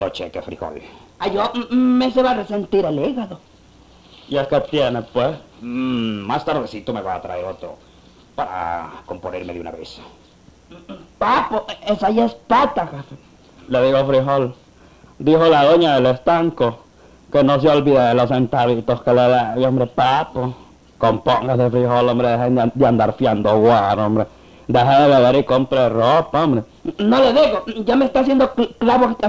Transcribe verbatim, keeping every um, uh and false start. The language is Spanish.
cheque, frijol. Ay, yo, mm, me se va a resentir el hígado. ¿Y el que tiene, pues? Mm, más tardecito me va a traer otro para componerme de una vez. Papo, esa ya es pata, jefe. Le digo, frijol, dijo la doña del estanco, que no se olvide de los centavitos que le da. Y, hombre, papo, compóngase, frijol, hombre, dejen de, de andar fiando guaro, hombre. Deje de beber y compre ropa, hombre. No le digo, ya me está haciendo cl- clavo